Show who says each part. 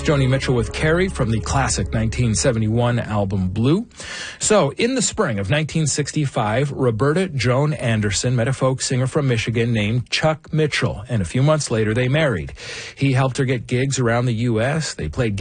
Speaker 1: Joni Mitchell with Carrie from the classic 1971 album Blue. So, in the spring of 1965, Roberta Joan Anderson met a folk singer from Michigan named Chuck Mitchell, and a few months later they married. He helped her get gigs around the U.S. They played